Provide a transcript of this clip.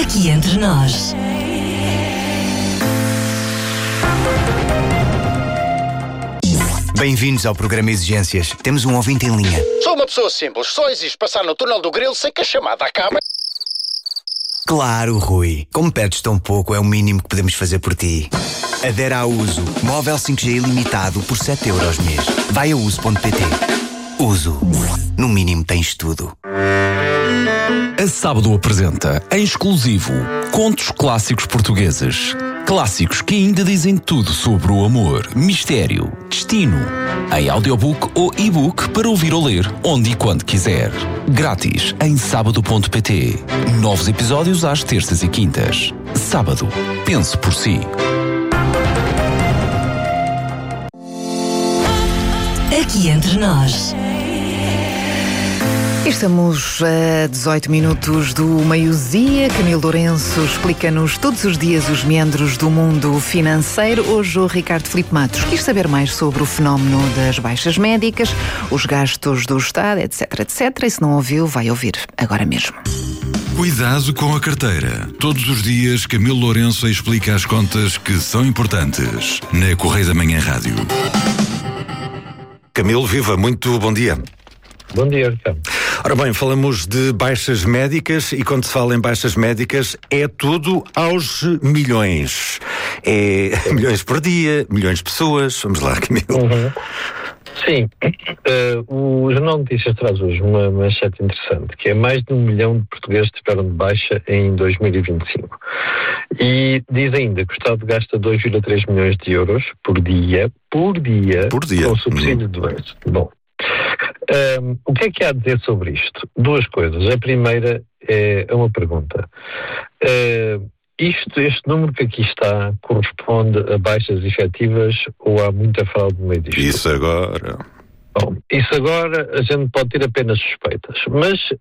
Aqui entre nós. Bem-vindos ao programa Exigências. Temos um ouvinte em linha. Sou uma pessoa simples, só existe passar no túnel do Grilo sem que a chamada acabe. Claro, Rui. Como pedes tão pouco, é o mínimo que podemos fazer por ti. Adera a Uso. Móvel 5G ilimitado por 7€ mês. Vai a uso.pt. Uso. No mínimo tens tudo. A Sábado apresenta, em exclusivo, contos clássicos portugueses. Clássicos que ainda dizem tudo sobre o amor, mistério, destino. Em audiobook ou e-book para ouvir ou ler, onde e quando quiser. Grátis em sábado.pt. Novos episódios às terças e quintas. Sábado. Pense por si. Aqui entre nós. Estamos a 18 minutos do meio-dia. Camilo Lourenço explica-nos todos os dias os meandros do mundo financeiro. Hoje o Ricardo Filipe Matos quis saber mais sobre o fenómeno das baixas médicas, os gastos do Estado, etc, etc. E se não ouviu, vai ouvir agora mesmo. Cuidado com a carteira. Todos os dias, Camilo Lourenço explica as contas que são importantes na Correio da Manhã Rádio. Camilo, viva, muito bom dia. Bom dia, Ricardo. Ora bem, falamos de baixas médicas e quando se fala em baixas médicas é tudo aos milhões. É milhões por dia, milhões de pessoas. Vamos lá, Camilo. Uhum. Sim, o Jornal de Notícias traz hoje uma manchete interessante, que é mais de 1 milhão de portugueses tiveram de baixa em 2025. E diz ainda que o Estado gasta 2,3 milhões de euros por dia com subsídio de doença. Bom, o que é que há a dizer sobre isto? Duas coisas. A primeira é uma pergunta. Este número que aqui está corresponde a baixas efetivas ou há muita fraude no meio disto? Isso agora... Bom, isso agora a gente pode ter apenas suspeitas, mas